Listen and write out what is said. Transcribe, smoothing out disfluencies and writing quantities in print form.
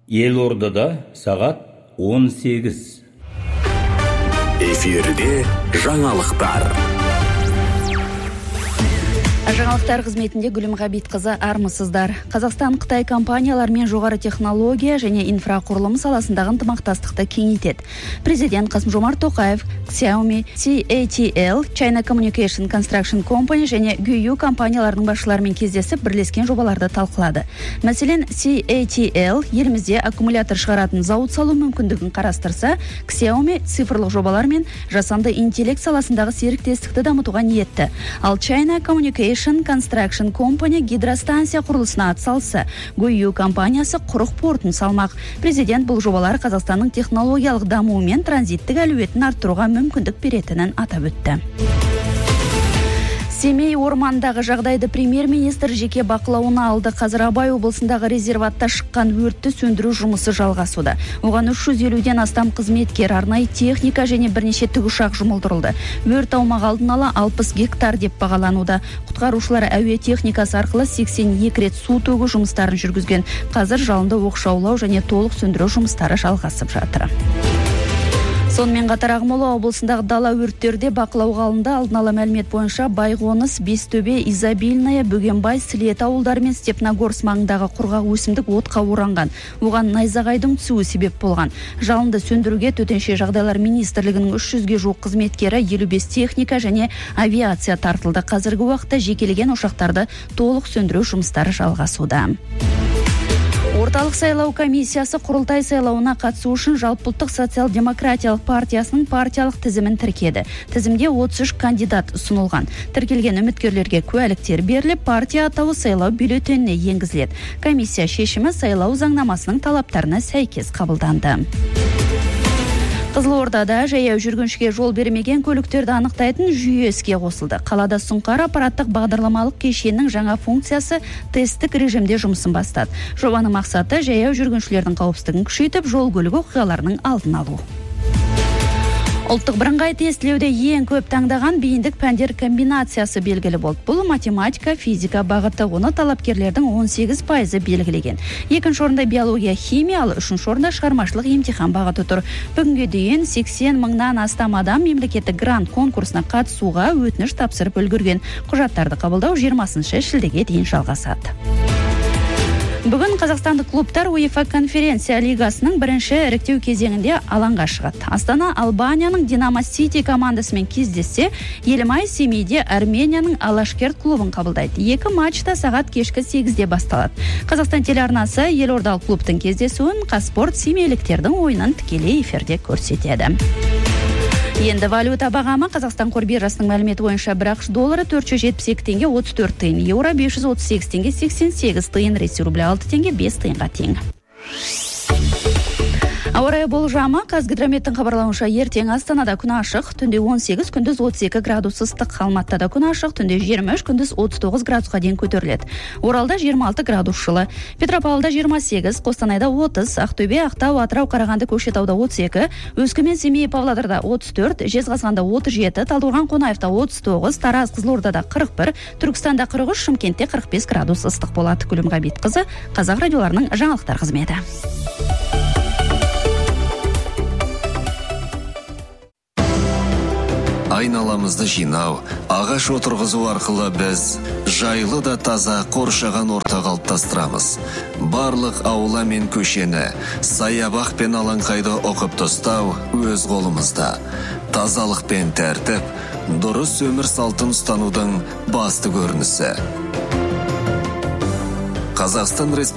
Елордада сағат 18. Эфирде жаңалықтар. Жаңалықтар қызметінде Гүлім Ғабитқызы, армысыздар. Қазақстан-Қытай компаниялармен жоғары технология және инфрақұрылым саласындағы ынтымақтастықты кеңейтеді. Президент Қасым-Жомарт Тоқаев Xiaomi, CATL, China Communication Construction Company және Guyu компанияларының басшыларымен кездесіп, бірлескен жобаларды талқылады. Мәселен, CATL елімізде аккумулятор шығаратын зауыт салу мүмкіндігін қарастырса, Xiaomi цифрлық жобалар мен жасанды интеллект саласындағы серіктестікті дамытуға ниетті. Ал China Communication Construction Company гидростанция құрылысына атсалса, Guyu компаниясы құрық портын салмақ. Президент бұл жобалар Қазақстанның технологиялық дамуы мен транзиттік әлеуетін арттыруға мүмкіндік беретінін атап өтті. Семей ормандағы жағдайды премьер-министр жеке бақылауына алды. Қазір Абай облысындағы резерватта шыққан өртті сөндіру жұмысы жалғасуда. Оған 350-ден астам қызметкер, арнайы техника және бірнеше тікұшақ жұмылдырылды. Өрт аумағы алдын ала 60 гектар деп бағалануда. Құтқарушылар әуе техникасы арқылы 82 рет су төгу жұмыстарын жүргізген. Қазір жалынды оқшаулау және толық сөндіру жұмыстары жалғасып жатыр. Сонымен қатар Ақмола облысындағы дала өрттерде бақылауға алынды. Алдын ала мәлімет бойынша Байғоныс, Бестөбе, Изобильная, Бөгенбай, Сілет ауылдары мен Степногорск маңындағы құрғақ өсімдік отқа оранған. Оған найзағайдың түсуі себеп болған. Жалынды сөндіруге төтенше жағдайлар министрлігінің 300-ге жуық қызметкері, 55 техника және авиация тартылды. Қазіргі уақытта жекелеген ошақтарды толық сөндіру жұмыстары жалғасуда. Орталық сайлау комиссиясы құрылтай сайлауына қатысу үшін Жалпыұлттық социал-демократиялық партиясының партиялық тізімін тіркеді. Тізімде 33 кандидат ұсынылған. Тіркелген үміткерлерге куәліктер беріліп, партия атауы сайлау бюллетеніне енгізіледі. Комиссия шешімі сайлау заңнамасының талаптарына сәйкес қабылданды. Қызылордада жаяу жүргіншіге жол бермеген көліктерді анықтайтын жүйе іске қосылды. Қалада Сұңқар аппараттық бағдарламалық кешеннің жаңа функциясы тесттік режимде жұмысын бастады. Жобаның мақсаты жаяу жүргіншілердің қауіпсіздігін күшейтіп, жол көлік оқиғаларының алдын алу. Ұлттық бірыңғай тестілеуде ең көп таңдаған бейіндік пәндер комбинациясы белгілі болды. Бұл математика, физика бағыты, оны талапкерлердің 18% белгілеген. Екінші орында биология, химия, ал үшінші орында шығармашылық емтихан бағыты тұр. Бүгінге дейін 80 мыңнан астам адам мемлекеттік грант конкурсына қатысуға өтініш тапсырып үлгерген. Құжаттарды қабылдау 20 шілдеге дейін жалғасады. Бүгін қазақстандық клубтар УЕФА конференция лигасының бірінші іріктеу кезеңінде алаңға шығады. Астана Албанияның Динамо Сити командасымен кездессе, Елімай Семейде Арменияның Алашкерт клубын қабылдайды. Екі матчта сағат кешкі 8-де басталады. Қазақстан телеарнасы елордалық клубтың кездесуін Қазспорт семейліктердің ойынын тікелей эфирде көрсетеді. Енді валюта бағамы Қазақстан қор биржасының мәліметі бойынша бір ақш доллары 472 теңге 34 тиын, еуро 538 теңге 88 тиын, ресей рублі 6 теңге 5 тиынға тең. Ауа райы болжамы Қазгидрометтің хабарлауынша ертең Астанада күн ашық, түнде 18, күндіз 32 градус ыстық, Алматыда күн ашық, түнде 23, күндіз 39 градусқа дейін көтеріледі. Оралда 26 градус жылы, Петропавлда 28, Қостанайда 30, Ақтөбе, Ақтау, Атырау, Қарағанды, Көкшетауда 32, Өскемен, Семей, Павлодарда 34, Жезқазғанда 37, Талдықорған, Қонаевта 39, Тараз, Қызылордада 41, Түркістанда 43, Шымкентте 45 градус ыстық болады. Гүлім Ғабитқызы, Қазақ радиоларының жаңалықтар қызметі. Айналамызды жинау, ағаш отырғызу арқылы біз жайлы да таза қоршаған орта қалыптастырамыз. Барлық аула мен көшені, саябақ пен алаңқайды оқып тастау өз қолымызда. Тазалық пен тәртіп, дұрыс өмір салтын ұстанудың басты көрінісі. Қазақстан